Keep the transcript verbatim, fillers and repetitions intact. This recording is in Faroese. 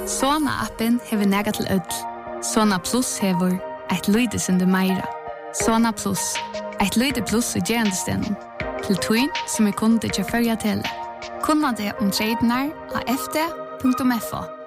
Sona-appen hever nega til ødel. Sona Plus hever eit løydesende meira. Sona Plus, eit løyde plus i gerandestenen. Til tøyn som er kunde til førja til. Kunna det om tradenar av f d punktum f o.